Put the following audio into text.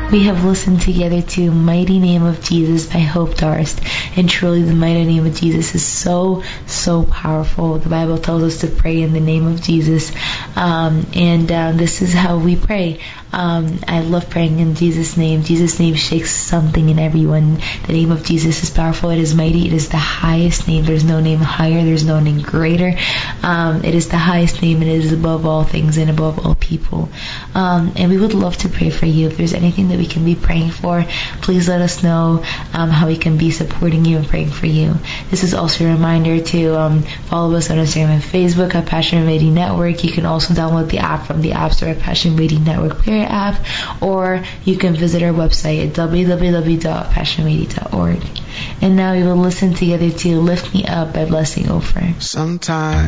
We have listened together to Mighty Name of Jesus by Hope Darst. And truly the mighty name of Jesus is so, so powerful. The Bible tells us to pray in the name of Jesus. This is how we pray. I love praying in Jesus' name. Jesus' name shakes something in everyone. The name of Jesus is powerful. It is mighty. It is the highest name. There's no name higher. There's no name greater. It is the highest name, and it is above all things and above all people. And we would love to pray for you. If there's anything that we can be praying for, please let us know how we can be supporting you and praying for you. This is also a reminder to follow us on Instagram and Facebook at Passion Radio Network. You can also download the app from the App Store at Passion Radio Network Player app, or you can visit our website at www.passionradio.org. And now we will listen together to Lift Me Up by Blessing Ofer. Sometimes